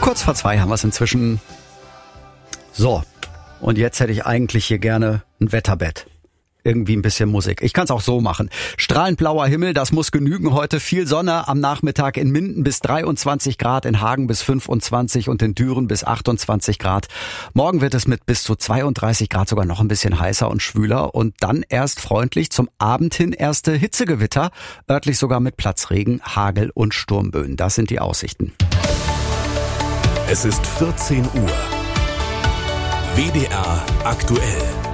Kurz vor 2 haben wir es inzwischen. So, und jetzt hätte ich eigentlich hier gerne ein Wetterbett. Irgendwie ein bisschen Musik. Ich kann es auch so machen. Strahlend blauer Himmel, das muss genügen heute. Viel Sonne am Nachmittag in Minden bis 23 Grad, in Hagen bis 25 und in Düren bis 28 Grad. Morgen wird es mit bis zu 32 Grad sogar noch ein bisschen heißer und schwüler und dann erst freundlich zum Abend hin erste Hitzegewitter, örtlich sogar mit Platzregen, Hagel und Sturmböen. Das sind die Aussichten. Es ist 14 Uhr. WDR aktuell.